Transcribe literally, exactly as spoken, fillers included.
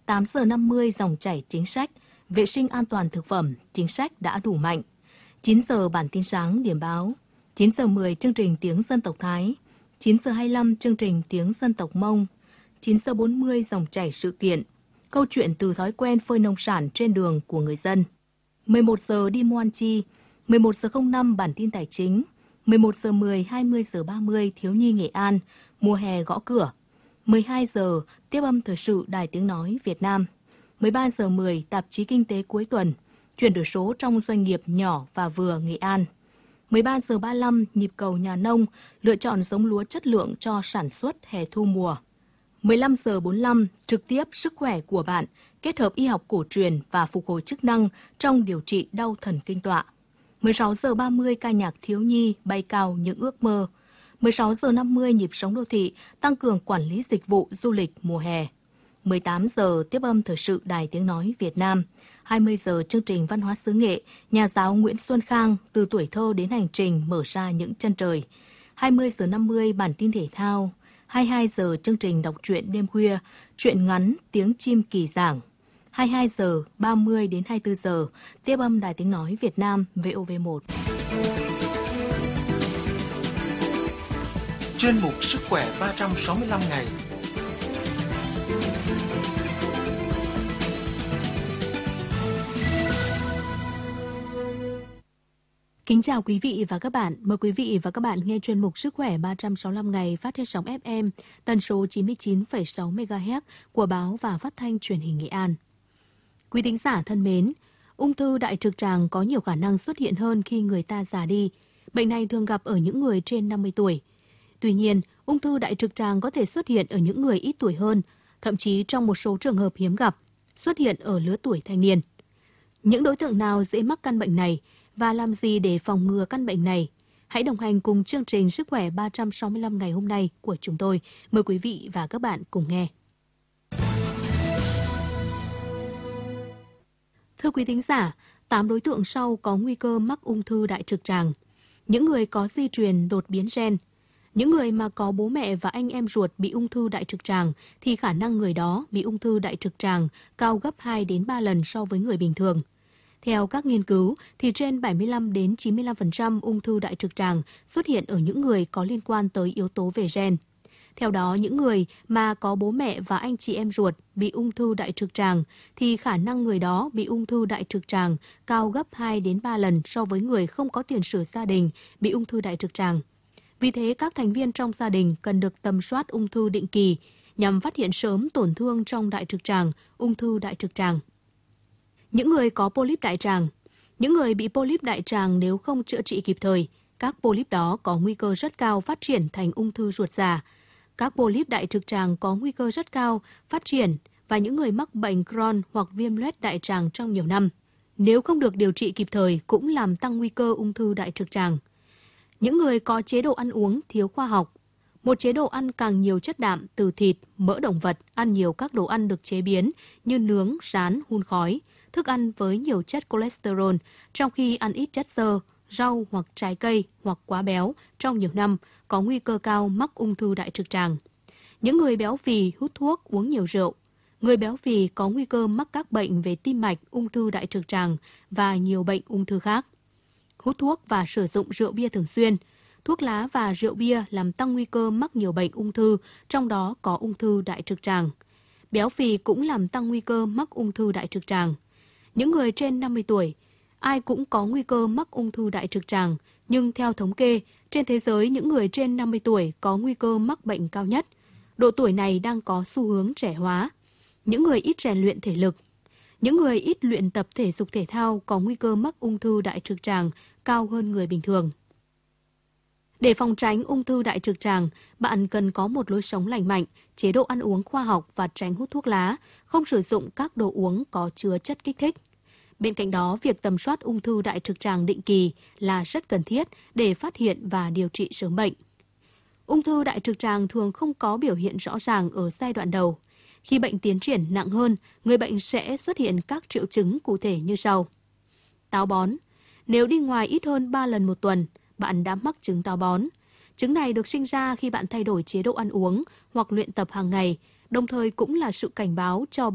tám giờ năm mươi dòng chảy chính sách, vệ sinh an toàn thực phẩm, chính sách đã đủ mạnh. chín giờ bản tin sáng điểm báo. chín giờ mười chương trình tiếng dân tộc Thái. chín giờ hai mươi lăm chương trình tiếng dân tộc Mông. chín giờ bốn mươi dòng chảy sự kiện. Câu chuyện từ thói quen phơi nông sản trên đường của người dân. mười một giờ đi mua ăn chi. mười một giờ không năm bản tin tài chính. mười một giờ mười, hai mươi giờ ba mươi thiếu nhi Nghệ An, mùa hè gõ cửa. mười hai giờ tiếp âm thời sự Đài Tiếng nói Việt Nam. mười ba giờ mười tạp chí kinh tế cuối tuần, chuyển đổi số trong doanh nghiệp nhỏ và vừa Nghệ An. mười ba giờ ba mươi lăm nhịp cầu nhà nông, lựa chọn giống lúa chất lượng cho sản xuất hè thu mùa. mười lăm giờ bốn mươi lăm trực tiếp sức khỏe của bạn, kết hợp y học cổ truyền và phục hồi chức năng trong điều trị đau thần kinh tọa. mười sáu giờ ba mươi ca nhạc thiếu nhi bay cao những ước mơ. mười sáu giờ năm mươi nhịp sống đô thị, tăng cường quản lý dịch vụ du lịch mùa hè. mười tám giờ tiếp âm thời sự Đài Tiếng nói Việt Nam. hai mươi giờ chương trình văn hóa xứ nghệ, nhà giáo Nguyễn Xuân Khang từ tuổi thơ đến hành trình mở ra những chân trời. hai mươi giờ năm mươi bản tin thể thao. hai mươi hai giờ chương trình đọc truyện đêm khuya, truyện ngắn tiếng chim kỳ giảng. hai mươi hai giờ ba mươi đến hai mươi tư giờ tiếp âm Đài Tiếng nói Việt Nam vê o vê một. Chuyên mục Sức khỏe ba trăm sáu mươi lăm ngày. Kính chào quý vị và các bạn. Mời quý vị và các bạn nghe chuyên mục Sức khỏe ba trăm sáu mươi lăm ngày phát trên sóng ép em tần số chín mươi chín phẩy sáu mê ga héc của báo và phát thanh truyền hình Nghệ An. Quý thính giả thân mến, ung thư đại trực tràng có nhiều khả năng xuất hiện hơn khi người ta già đi. Bệnh này thường gặp ở những người trên năm mươi tuổi. Tuy nhiên, ung thư đại trực tràng có thể xuất hiện ở những người ít tuổi hơn, thậm chí trong một số trường hợp hiếm gặp, xuất hiện ở lứa tuổi thanh niên. Những đối tượng nào dễ mắc căn bệnh này và làm gì để phòng ngừa căn bệnh này? Hãy đồng hành cùng chương trình Sức khỏe ba trăm sáu mươi lăm ngày hôm nay của chúng tôi. Mời quý vị và các bạn cùng nghe. Thưa quý thính giả, tám đối tượng sau có nguy cơ mắc ung thư đại trực tràng. Những người có di truyền đột biến gen. Những người mà có bố mẹ và anh em ruột bị ung thư đại trực tràng thì khả năng người đó bị ung thư đại trực tràng cao gấp hai đến ba lần so với người bình thường. Theo các nghiên cứu, thì trên bảy mươi lăm đến chín mươi lăm phần trăm ung thư đại trực tràng xuất hiện ở những người có liên quan tới yếu tố về gen. Theo đó, những người mà có bố mẹ và anh chị em ruột bị ung thư đại trực tràng thì khả năng người đó bị ung thư đại trực tràng cao gấp hai đến ba lần so với người không có tiền sử gia đình bị ung thư đại trực tràng. Vì thế, các thành viên trong gia đình cần được tầm soát ung thư định kỳ nhằm phát hiện sớm tổn thương trong đại trực tràng, ung thư đại trực tràng. Những người có polyp đại tràng. Những người bị polyp đại tràng nếu không chữa trị kịp thời, các polyp đó có nguy cơ rất cao phát triển thành ung thư ruột già. Các polyp đại trực tràng có nguy cơ rất cao phát triển và những người mắc bệnh Crohn hoặc viêm loét đại tràng trong nhiều năm. Nếu không được điều trị kịp thời cũng làm tăng nguy cơ ung thư đại trực tràng. Những người có chế độ ăn uống thiếu khoa học. Một chế độ ăn càng nhiều chất đạm từ thịt, mỡ động vật, ăn nhiều các đồ ăn được chế biến như nướng, rán, hun khói, thức ăn với nhiều chất cholesterol, trong khi ăn ít chất xơ, rau hoặc trái cây hoặc quá béo trong nhiều năm có nguy cơ cao mắc ung thư đại trực tràng. Những người béo phì hút thuốc, uống nhiều rượu. Người béo phì có nguy cơ mắc các bệnh về tim mạch, ung thư đại trực tràng và nhiều bệnh ung thư khác. Hút thuốc và sử dụng rượu bia thường xuyên. Thuốc lá và rượu bia làm tăng nguy cơ mắc nhiều bệnh ung thư, trong đó có ung thư đại trực tràng. Béo phì cũng làm tăng nguy cơ mắc ung thư đại trực tràng. Những người trên năm mươi tuổi, ai cũng có nguy cơ mắc ung thư đại trực tràng, nhưng theo thống kê, trên thế giới những người trên năm mươi tuổi có nguy cơ mắc bệnh cao nhất. Độ tuổi này đang có xu hướng trẻ hóa. Những người ít rèn luyện thể lực. Những người ít luyện tập thể dục thể thao có nguy cơ mắc ung thư đại trực tràng cao hơn người bình thường. Để phòng tránh ung thư đại trực tràng, bạn cần có một lối sống lành mạnh, chế độ ăn uống khoa học và tránh hút thuốc lá, không sử dụng các đồ uống có chứa chất kích thích. Bên cạnh đó, việc tầm soát ung thư đại trực tràng định kỳ là rất cần thiết để phát hiện và điều trị sớm bệnh. Ung thư đại trực tràng thường không có biểu hiện rõ ràng ở giai đoạn đầu. Khi bệnh tiến triển nặng hơn, người bệnh sẽ xuất hiện các triệu chứng cụ thể như sau. Táo bón. Nếu đi ngoài ít hơn ba lần một tuần, bạn đã mắc chứng táo bón. Chứng này được sinh ra khi bạn thay đổi chế độ ăn uống hoặc luyện tập hàng ngày, đồng thời cũng là sự cảnh báo cho